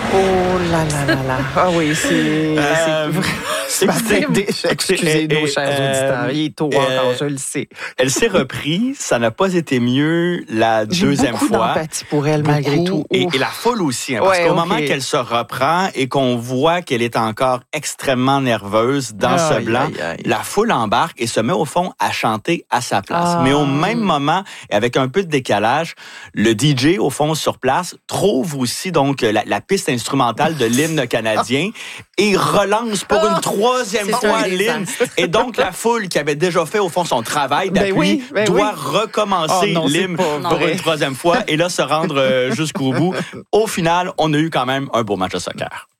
Oh là là là là. Ah oui, excusez nos chers auditeurs. Il est tôt encore, je le sais. Elle s'est reprise. Ça n'a pas été mieux la deuxième fois. J'ai beaucoup d'empathie pour elle, malgré tout. Et la foule aussi. Parce qu'au moment qu'elle se reprend et qu'on voit qu'elle est encore extrêmement nerveuse dans ce blanc, la foule embarque et se met au fond à chanter à sa place. Mais au même moment, et avec un peu de décalage, le DJ, au fond, sur place, trouve aussi donc la piste instrumentale de l'hymne canadien et relance pour une troisième fois l'hymne. Et donc, la foule qui avait déjà fait, au fond, son travail d'appui doit recommencer l'hymne pour une troisième fois et là, se rendre jusqu'au bout. Au final, on a eu quand même un beau match de soccer.